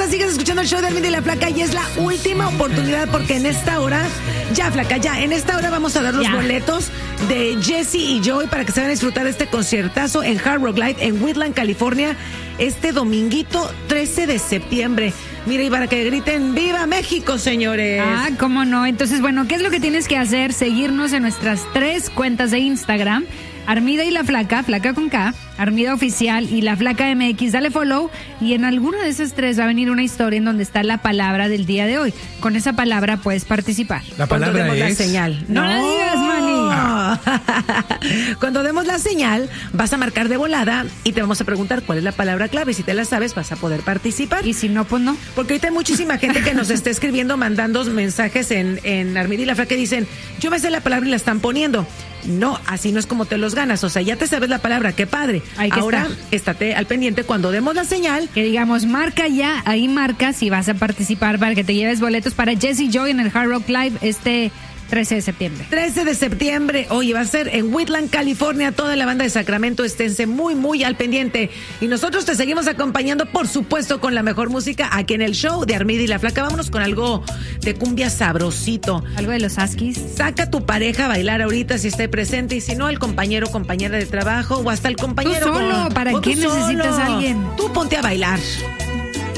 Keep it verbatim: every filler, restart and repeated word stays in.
sigues escuchando el show de Armida y la Flaca y es la última oportunidad porque en esta hora, ya Flaca, ya, en esta hora vamos a dar los ya. boletos de Jesse y Joy para que se vayan a disfrutar de este conciertazo en Hard Rock Live en Whitland, California, este dominguito trece de septiembre. Mira, y para que griten ¡Viva México, señores! Ah, cómo no. Entonces, bueno, ¿qué es lo que tienes que hacer? Seguirnos en nuestras tres cuentas de Instagram. Armida y la Flaca, Flaca con K, Armida Oficial y la Flaca M X, dale follow y en alguna de esas tres va a venir una historia en donde está la palabra del día de hoy. Con esa palabra puedes participar. La Cuando palabra demos es... la señal. No, no la digas, Mani. Ah. Cuando demos la señal, vas a marcar de volada y te vamos a preguntar cuál es la palabra clave. Si te la sabes, vas a poder participar. Y si no, pues no. Porque ahorita hay muchísima gente que nos está escribiendo, mandando mensajes en, en Armida y la Flaca que dicen, yo me sé la palabra y la están poniendo. No, así no es como te los ganas. O sea, ya te sabes la palabra, qué padre. Hay que Ahora, estar. estate al pendiente cuando demos la señal. Que digamos, marca ya, ahí marcas y vas a participar para que te lleves boletos para Jesse Joy en el Hard Rock Live este trece de septiembre. trece de septiembre, oye, va a ser en Whitland, California, toda la banda de Sacramento, esténse muy, muy al pendiente. Y nosotros te seguimos acompañando, por supuesto, con la mejor música aquí en el show de Armida y la Flaca. Vámonos con algo de cumbia sabrosito. Algo de los Askis. Saca a tu pareja a bailar ahorita si esté presente y si no, el compañero, compañera de trabajo o hasta el compañero. Tú solo, con- ¿para o qué tú necesitas solo. a alguien? Tú ponte a bailar.